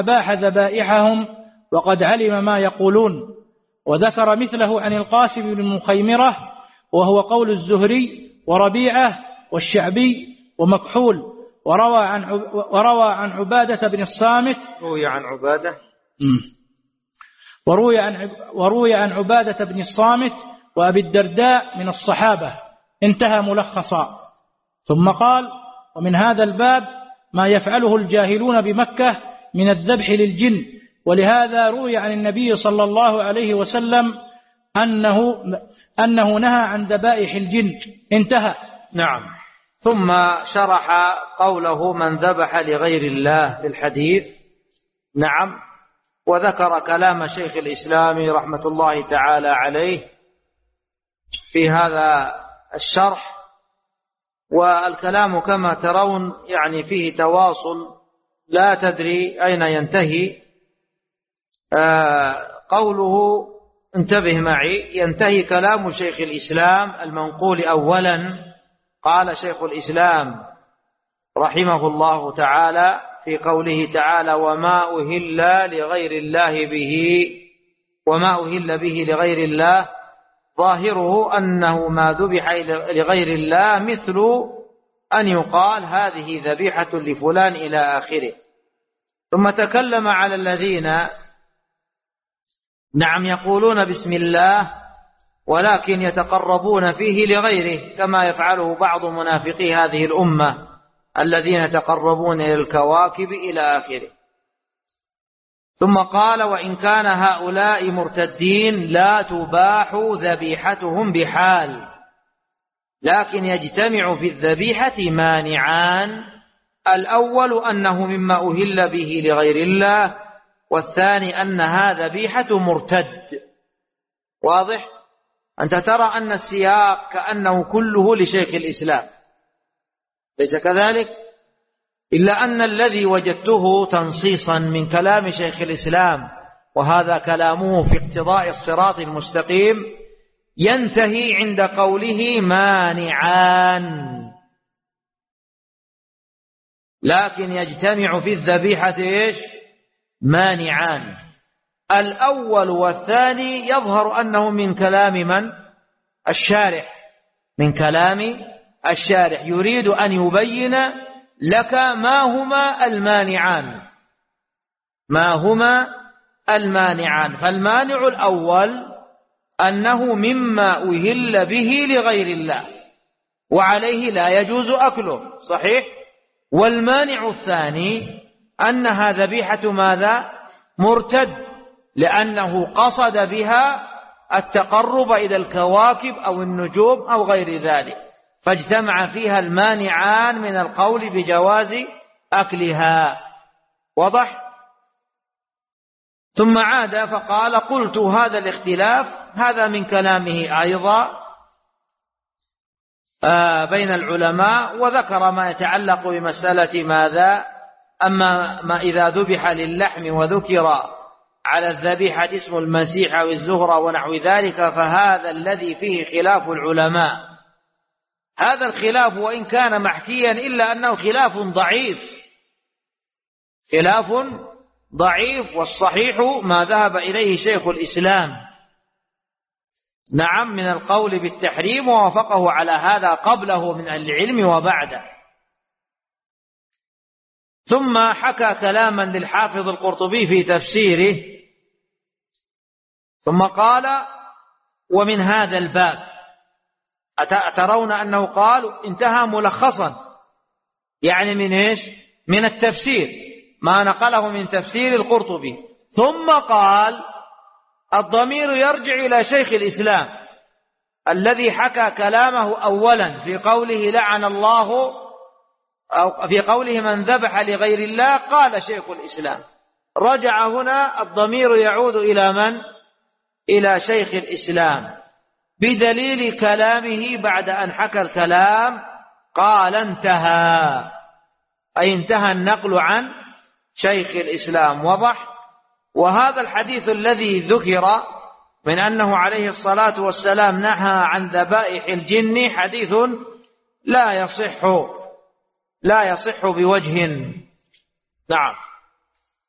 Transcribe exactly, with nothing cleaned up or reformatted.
أباح ذبائحهم وقد علم ما يقولون. وذكر مثله عن القاسم بن مخيمرة، وهو قول الزهري وربيعة والشعبي ومكحول. وروى عن وروى عن عبادة بن الصامت روي عن عبادة وروي عن وروي عن عبادة بن الصامت وأبي الدرداء من الصحابة. انتهى ملخصا. ثم قال: ومن هذا الباب ما يفعله الجاهلون بمكة من الذبح للجن، ولهذا روي عن النبي صلى الله عليه وسلم أنه أنه نهى عن ذبائح الجن. انتهى. نعم. ثم شرح قوله من ذبح لغير الله للحديث. نعم. وذكر كلام شيخ الإسلام رحمة الله تعالى عليه في هذا الشرح. والكلام كما ترون يعني فيه تواصل لا تدري أين ينتهي. آه قوله انتبه معي، ينتهي كلام شيخ الإسلام المنقول أولا. قال شيخ الإسلام رحمه الله تعالى في قوله تعالى: وما أهل لغير الله به وما أهل به لغير الله، ظاهره أنه ما ذبح لغير الله، مثل أن يقال هذه ذبيحة لفلان إلى آخره. ثم تكلم على الذين نعم يقولون بسم الله ولكن يتقربون فيه لغيره، كما يفعله بعض منافقي هذه الأمة الذين يتقربون إلى الكواكب إلى آخره. ثم قال: وإن كان هؤلاء مرتدين لا تباح ذبيحتهم بحال، لكن يجتمع في الذبيحة مانعان: الأول أنه مما أهل به لغير الله، والثاني أنها ذبيحة مرتد. واضح؟ أنت ترى أن السياق كأنه كله لشيخ الإسلام، ليس كذلك؟ إلا أن الذي وجدته تنصيصا من كلام شيخ الإسلام، وهذا كلامه في اقتضاء الصراط المستقيم، ينتهي عند قوله مانعان، لكن يجتمع في الذبيحة إيش؟ مانعان. الأول والثاني يظهر أنه من كلام من؟ الشارح، من كلام الشارح، يريد أن يبين لك ما هما المانعان، ما هما المانعان. فالمانع الأول أنه مما أهل به لغير الله، وعليه لا يجوز أكله، صحيح؟ والمانع الثاني أنها ذبيحة ماذا؟ مرتد، لأنه قصد بها التقرب إلى الكواكب أو النجوم أو غير ذلك، فاجتمع فيها المانعان من القول بجواز أكلها. وضح؟ ثم عاد فقال: قلت هذا الاختلاف هذا من كلامه أيضا بين العلماء، وذكر ما يتعلق بمسألة ماذا؟ أما ما إذا ذبح للحم وذكر على الذبيحة اسم المسيح أو الزهرة ونحو ذلك، فهذا الذي فيه خلاف العلماء. هذا الخلاف وإن كان محكيا إلا أنه خلاف ضعيف، خلاف ضعيف، والصحيح ما ذهب إليه شيخ الإسلام نعم من القول بالتحريم، ووافقه على هذا قبله من أهل العلم وبعده. ثم حكى كلاما للحافظ القرطبي في تفسيره، ثم قال: ومن هذا الباب. أترون أنه قال انتهى ملخصا، يعني من إيش؟ من التفسير، ما نقله من تفسير القرطبي. ثم قال: الضمير يرجع إلى شيخ الإسلام الذي حكى كلامه أولا في قوله لعن الله، أو في قوله من ذبح لغير الله. قال شيخ الإسلام رجع هنا الضمير يعود إلى من؟ إلى شيخ الإسلام، بدليل كلامه بعد أن حكى الكلام قال انتهى، أي انتهى النقل عن شيخ الإسلام. وضح؟ وهذا الحديث الذي ذكر من أنه عليه الصلاة والسلام نهى عن ذبائح الجن حديث لا يصح لا يصح بوجه. نعم.